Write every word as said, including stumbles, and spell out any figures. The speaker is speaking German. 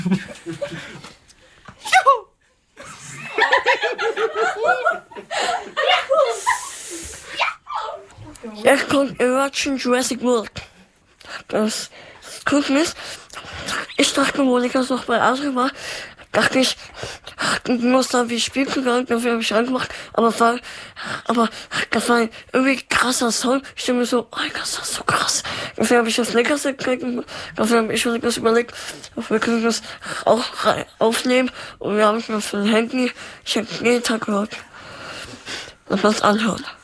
Ich konnte erwatschen Jurassic World. Das Gucken ist, ich dachte, wo ich das noch bei Adrian war, dachte ich, du musst da wie Spiel gegangen, dafür habe ich angemacht, aber war, aber das war ein irgendwie krasser Song. Ich dachte mir so, oh, das ist so krass. Dafür habe ich das Leckerste gekriegt, dafür habe ich mir das überlegt, dafür können wir das auch aufnehmen und wir haben es mir für ein Handy, ich habe jeden Tag gehört. Und das anhören.